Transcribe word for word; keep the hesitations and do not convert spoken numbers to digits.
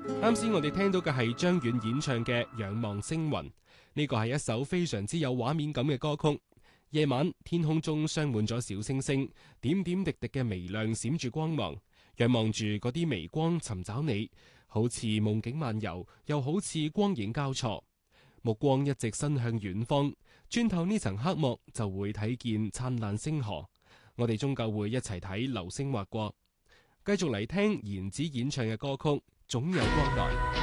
啱先我哋聽到嘅係張遠演唱嘅《仰望星雲》，呢個係一首非常之有畫面感嘅歌曲。夜晚天空中鑲滿咗小星星，點點滴滴嘅微亮閃住光芒，仰望住嗰啲微光尋找你，好似夢境漫遊，又好似光影交錯。目光一直伸向遠方，穿透呢層黑幕就會睇見燦爛星河。我哋終究會一齊睇流星劃過。繼續嚟聽妍子演唱嘅歌曲《總有光來》。